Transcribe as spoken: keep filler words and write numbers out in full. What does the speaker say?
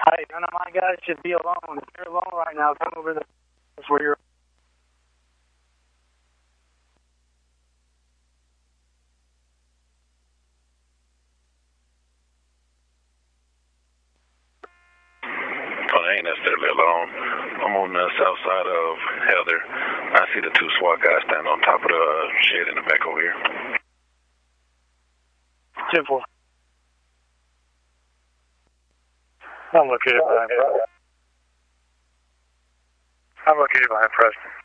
Hey, none of my guys should be alone. If you're alone right now, come over there. That's where you're. Oh, they ain't necessarily alone. I'm on the south side of Heather. I see the two SWAT guys standing on top of the shed in the back over here. ten four. I'm located behind. I'm located behind Preston.